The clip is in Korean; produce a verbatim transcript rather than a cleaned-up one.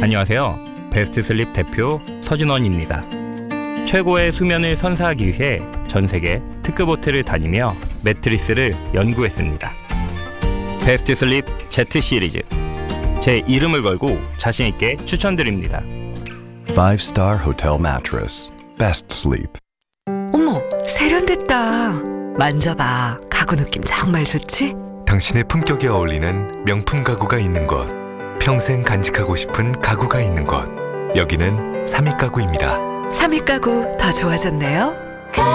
안녕하세요. 베스트 슬립 대표 서준원입니다. 최고의 수면을 선사하기 위해 전 세계 특급 호텔을 다니며 매트리스를 연구했습니다. 베스트 슬립 Z 시리즈, 제 이름을 걸고 자신 있게 추천드립니다. Five Star Hotel Mattress. Best Sleep. 어머, 세련됐다. 만져봐. 가구 느낌 정말 좋지? 당신의 품격에 어울리는 명품 가구가 있는 곳, 평생 간직하고 싶은 가구가 있는 곳, 여기는 삼익 가구입니다. 삼익 가구 더 좋아졌네요.